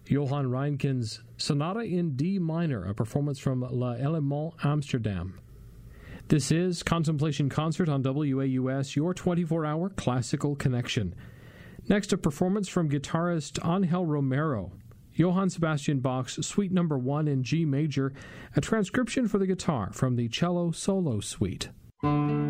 Johann Reinkens Sonata in D minor, a performance from La Element Amsterdam. This is Contemplation Concert on WAUS, your 24-hour classical connection. Next, a performance from guitarist Angel Romero, Johann Sebastian Bach's Suite No. 1 in G major, a transcription for the guitar from the Cello Solo Suite.